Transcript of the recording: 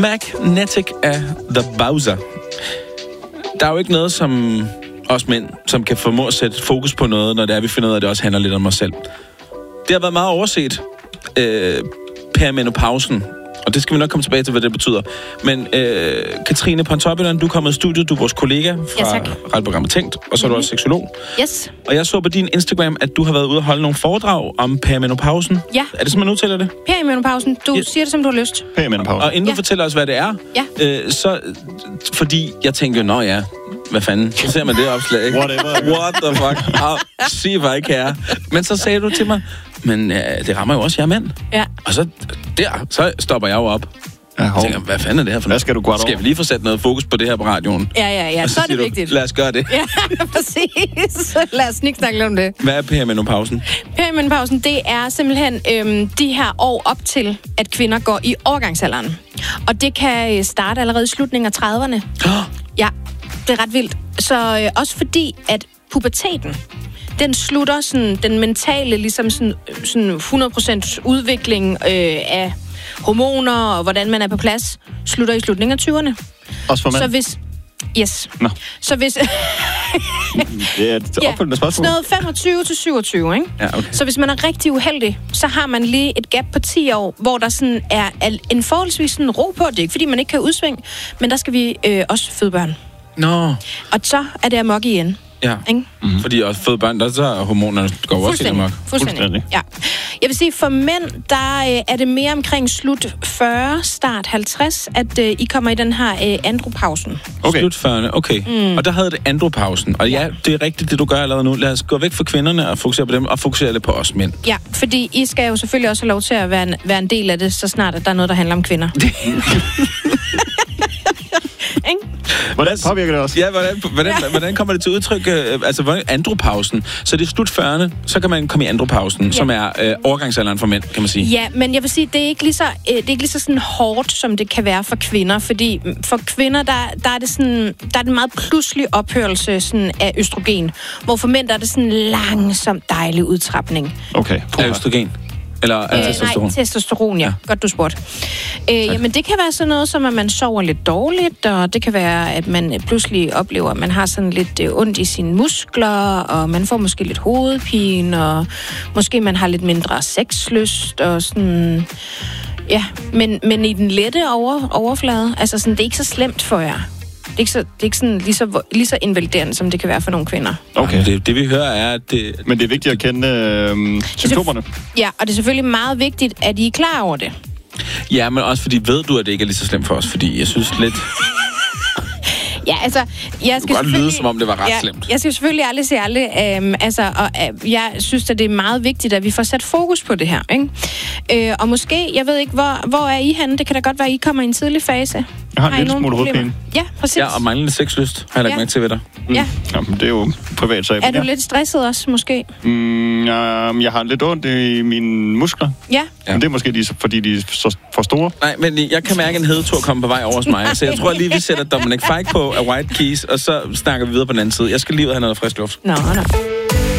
Magnetic af The Bowser. Der er jo ikke noget som os mænd, som kan formå at sætte fokus på noget, når det er, vi finder ud af, at det også handler lidt om os selv. Det har været meget overset, perimenopausen. Og det skal vi nok komme tilbage til, hvad det betyder. Men Katrine Pontoppidan, du er kommet i studiet, du er vores kollega fra radioprogrammet Tænkt, og så er du også seksolog. Yes. Og jeg så på din Instagram, at du har været ude og holde nogle foredrag om perimenopausen. Ja. Er det sådan, man udtaler det? Perimenopausen. Du siger det, som du har lyst. Perimenopausen. Og inden du fortæller os, hvad det er, så fordi jeg tænker, hvad fanden, så ser man det opslag, ikke? What the fuck? Sig, hvad jeg kan. Men så sagde du til mig, men det rammer jo også jer mænd. Ja. Og så stopper jeg jo op. Jeg tænker, hvad fanden er det her for noget? Skal vi lige få sat noget fokus på det her på radioen? Ja, så er det vigtigt. Lad os gøre det. Ja, præcis. Lad os ikke snakke om det. Hvad er perimenopausen? Perimenopausen, det er simpelthen de her år op til, at kvinder går i overgangsalderen. Og det kan starte allerede i slutningen af 30'erne. Ja, det er ret vildt. Så også fordi, at puberteten, den slutter sådan, den mentale, ligesom sådan 100% udvikling af hormoner og hvordan man er på plads, slutter i slutningen af 20'erne. Også for mænd? Så hvis... Yes. Nå. Så hvis... det er et opfølgende spørgsmål. Noget 25 til 27, ikke? Ja, okay. Så hvis man er rigtig uheldig, så har man lige et gap på 10 år, hvor der sådan er en forholdsvis sådan ro på. Det er ikke, fordi man ikke kan udsvinge, men der skal vi også føde børn. Nå. Og så er det amok igen. Ja. Mm-hmm. Fordi også føde børn, der så hormonerne går også i amok. Fuldstændig. Ja. Jeg vil sige, for mænd, der er det mere omkring slut 40, start 50, at I kommer i den her andropausen. Okay. Slut 40'erne, okay. Og der havde det andropausen. Og ja, det er rigtigt, det du gør allerede nu. Lad os gå væk fra kvinderne og fokusere på dem, og fokusere lidt på os mænd. Ja, fordi I skal jo selvfølgelig også have lov til at være en del af det, så snart at der er noget, der handler om kvinder. Hvordan påvirker det også? Ja, hvordan kommer det til udtryk? Altså, andropausen. Så det er slut 40'erne, så kan man komme i andropausen, som er overgangsalderen for mænd, kan man sige. Ja, men jeg vil sige, det er ikke lige så sådan hårdt, som det kan være for kvinder, fordi for kvinder, der er det sådan, der er det meget pludselig ophørelse sådan af østrogen, hvor for mænd, der er det sådan langsom dejlig udtrapning. Okay. Af østrogen? Eller testosteron? Nej, testosteron, ja. Godt, du spurgte. Jamen, det kan være sådan noget, som at man sover lidt dårligt, og det kan være, at man pludselig oplever, at man har sådan lidt ondt i sine muskler, og man får måske lidt hovedpine, og måske man har lidt mindre sexlyst, og sådan... Ja, men i den lette overflade, altså sådan, det er ikke så slemt for jer. Det er ikke sådan lige så invaliderende, som det kan være for nogle kvinder. Okay. Det vi hører er, at det... Men det er vigtigt at kende symptomerne. Ja, og det er selvfølgelig meget vigtigt, at I er klar over det. Ja, men også fordi ved du, at det ikke er lige så slemt for os, fordi jeg synes lidt... Ja, altså... Jeg skal godt lyde, som om det var ret slemt. Jeg skal selvfølgelig aldrig sige aldrig. Jeg synes, at det er meget vigtigt, at vi får sat fokus på det her. Ikke? Og måske, jeg ved ikke, hvor er I henne? Det kan da godt være, at I kommer i en tidlig fase. Jeg har en lille smule hovedpine. Ja, præcis. Ja, og manglende sexlyst har jeg lagt mærke til ved dig. Ja. Jamen, det er jo privat sag. Er du lidt stresset også, måske? Jeg har lidt ondt i mine muskler. Ja. Men det er måske fordi de er for store. Nej, men jeg kan mærke en hedetur komme på vej over hos mig. Så jeg tror lige, vi sætter Dominic Fike på af White Keys, og så snakker vi videre på den anden side. Jeg skal lige ud og have noget frisk luft. Nå.